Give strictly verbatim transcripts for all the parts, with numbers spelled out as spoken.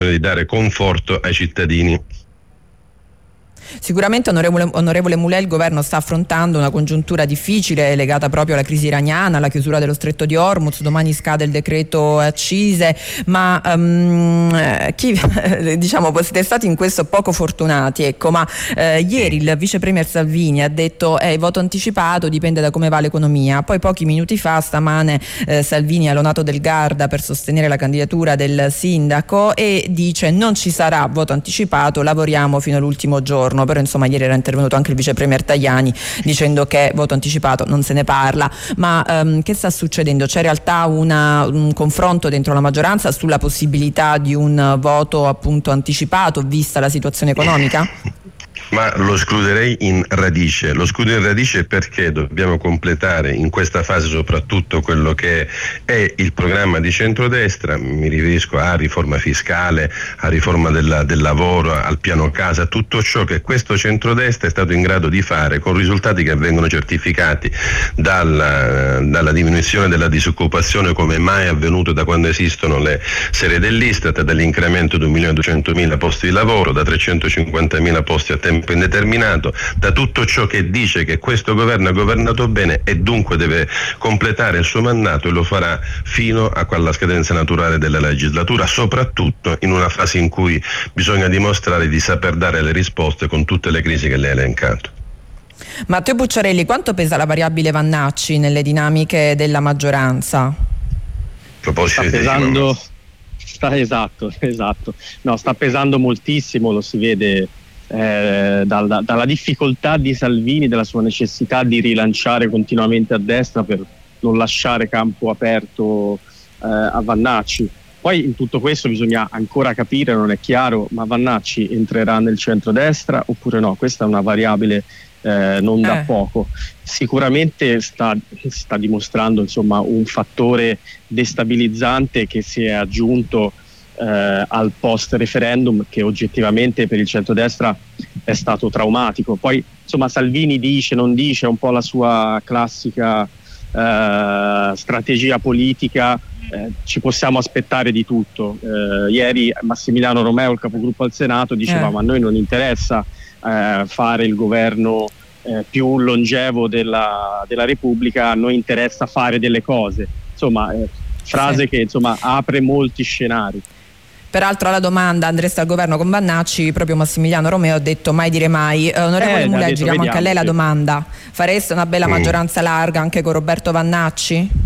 di dare conforto ai cittadini. Sicuramente, onorevole, onorevole Mulè, il governo sta affrontando una congiuntura difficile legata proprio alla crisi iraniana, alla chiusura dello stretto di Hormuz. Domani scade il decreto accise, ma um, chi, diciamo, siete stati in questo poco fortunati, ecco, ma eh, ieri il vice premier Salvini ha detto eh, il voto anticipato dipende da come va l'economia. Poi pochi minuti fa, stamane, eh, Salvini ha lonato Del Garda per sostenere la candidatura del sindaco e dice non ci sarà voto anticipato, lavoriamo fino all'ultimo giorno. Però insomma ieri era intervenuto anche il vice premier Tajani dicendo che voto anticipato non se ne parla. Ma um, che sta succedendo? C'è in realtà una, un confronto dentro la maggioranza sulla possibilità di un voto appunto anticipato vista la situazione economica? Ma lo escluderei in radice, lo escludo in radice perché dobbiamo completare in questa fase soprattutto quello che è il programma di centrodestra. Mi riferisco a riforma fiscale, a riforma della, del lavoro, al piano casa, tutto ciò che questo centrodestra è stato in grado di fare con risultati che vengono certificati dalla, dalla diminuzione della disoccupazione come mai avvenuto da quando esistono le serie dell'Istat, dall'incremento di un milione e duecentomila posti di lavoro, da trecentocinquantamila posti a tempo indeterminato, da tutto ciò che dice che questo governo ha governato bene e dunque deve completare il suo mandato e lo farà fino a quella scadenza naturale della legislatura, soprattutto in una fase in cui bisogna dimostrare di saper dare le risposte con tutte le crisi che lei ha elencato. Matteo Bucciarelli, quanto pesa la variabile Vannacci nelle dinamiche della maggioranza? A proposito sta pesando, sta, esatto, esatto. No, sta pesando moltissimo, lo si vede Eh, dalla, dalla difficoltà di Salvini, della sua necessità di rilanciare continuamente a destra per non lasciare campo aperto eh, a Vannacci. Poi in tutto questo bisogna ancora capire, non è chiaro, ma Vannacci entrerà nel centrodestra oppure no? Questa è una variabile eh, non da eh. poco. Sicuramente sta, sta dimostrando insomma un fattore destabilizzante che si è aggiunto Eh, al post referendum, che oggettivamente per il centrodestra è stato traumatico. Poi insomma Salvini dice, non dice, un po' la sua classica eh, strategia politica, eh, ci possiamo aspettare di tutto. Eh, ieri Massimiliano Romeo, il capogruppo al Senato, diceva eh. ma a noi non interessa eh, fare il governo eh, più longevo della, della Repubblica, a noi interessa fare delle cose. Insomma, eh, frase sì. che insomma apre molti scenari. Peraltro alla domanda andreste al governo con Vannacci, proprio Massimiliano Romeo ha detto mai dire mai. Eh, onorevole eh, Mulè, giriamo anche a lei la sì. domanda. Fareste una bella maggioranza larga anche con Roberto Vannacci?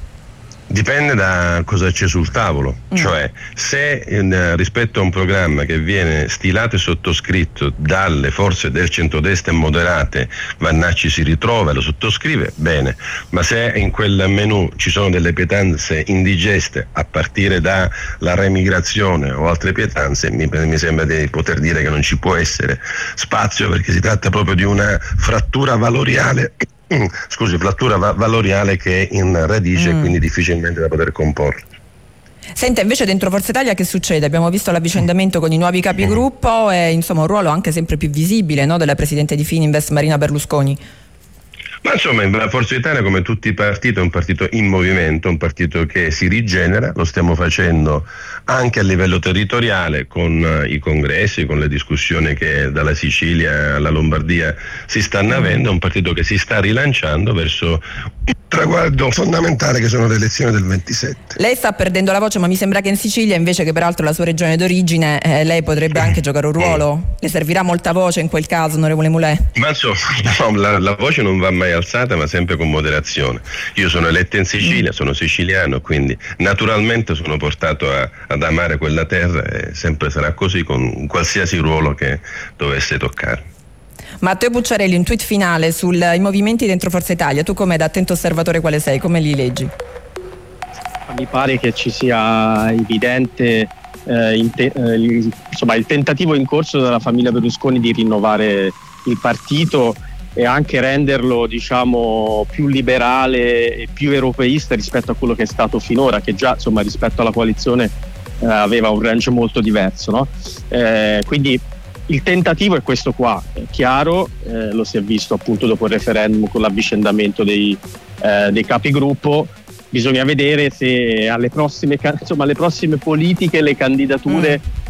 Dipende da cosa c'è sul tavolo, mm. cioè se eh, rispetto a un programma che viene stilato e sottoscritto dalle forze del centrodestra moderate Vannacci si ritrova e lo sottoscrive, bene, ma se in quel menù ci sono delle pietanze indigeste a partire dalla remigrazione o altre pietanze, mi, mi sembra di poter dire che non ci può essere spazio, perché si tratta proprio di una frattura valoriale scusi, frattura va- valoriale che è in radice mm. e quindi difficilmente da poter comporre. Senta, invece dentro Forza Italia che succede? Abbiamo visto l'avvicendamento con i nuovi capigruppo e insomma un ruolo anche sempre più visibile, no, della presidente di Fininvest Marina Berlusconi. Ma insomma, la Forza Italia, come tutti i partiti, è un partito in movimento, un partito che si rigenera, lo stiamo facendo anche a livello territoriale con uh, i congressi, con le discussioni che dalla Sicilia alla Lombardia si stanno avendo, un partito che si sta rilanciando verso un traguardo fondamentale che sono le elezioni del ventisette. Lei sta perdendo la voce, ma mi sembra che in Sicilia, invece che peraltro la sua regione d'origine, eh, lei potrebbe anche giocare un ruolo. Le servirà molta voce in quel caso, onorevole Mulè? Ma insomma, no, la, la voce non va mai alzata, ma sempre con moderazione. Io sono eletto in Sicilia, sono siciliano, quindi naturalmente sono portato a, ad amare quella terra e sempre sarà così con qualsiasi ruolo che dovesse toccare. Matteo Bucciarelli, un tweet finale sui movimenti dentro Forza Italia. Tu, come da attento osservatore quale sei, come li leggi? Mi pare che ci sia evidente eh, in te, eh, il, insomma, il tentativo in corso della famiglia Berlusconi di rinnovare il partito e anche renderlo, diciamo, più liberale e più europeista rispetto a quello che è stato finora, che già insomma rispetto alla coalizione eh, aveva un range molto diverso, no? Eh, quindi il tentativo è questo qua, è chiaro, eh, lo si è visto appunto dopo il referendum con l'avvicendamento dei, eh, dei capigruppo. Bisogna vedere se alle prossime, insomma, alle prossime politiche le candidature mm.